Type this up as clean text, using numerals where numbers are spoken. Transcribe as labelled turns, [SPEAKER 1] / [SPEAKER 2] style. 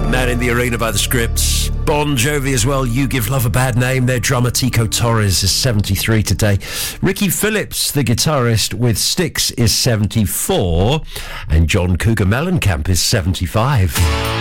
[SPEAKER 1] Man in the Arena by the Scripts. Bon Jovi as well, You Give Love a Bad Name. Their drummer Tico Torres is 73 today. Ricky Phillips, the guitarist with Styx, is 74. And John Cougar Mellencamp is 75.